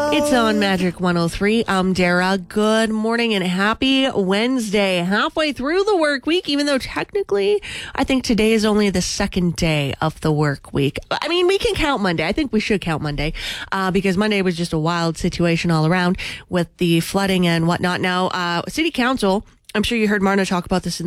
It's on Magic 103. I'm Dara. Good morning and happy Wednesday. Halfway through the work week, even though technically I think today is only the second day of the work week. I mean, we can count Monday. I think we should count Monday because Monday was just a wild situation all around with the flooding and whatnot. Now, City Council, I'm sure you heard Marna talk about this in